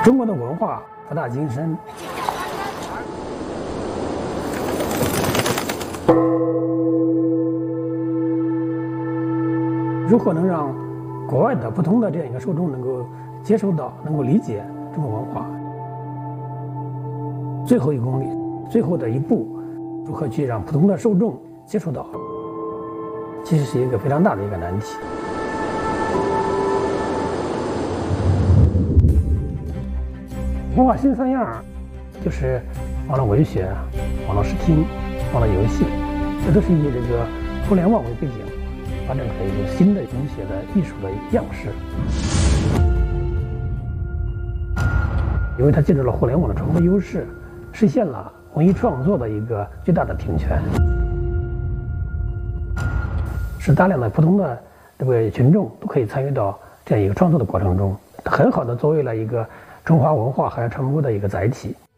中国的文化博大精深，如何能让国外的不同的这样一个受众能够接受到、能够理解中国文化？最后一公里，最后的一步，如何去让普通的受众接触到？其实是一个非常大的一个难题。文化新三样，就是网络文学、网络视听、网络游戏，这都是以这个互联网为背景，发展出来一个新的文学的艺术的样式。因为它借助了互联网的传播优势，实现了文艺创作的一个最大的平权，使大量的普通的这个群众都可以参与到这样一个创作的过程中，很好的作为了一个中华文化海外传播的一个载体。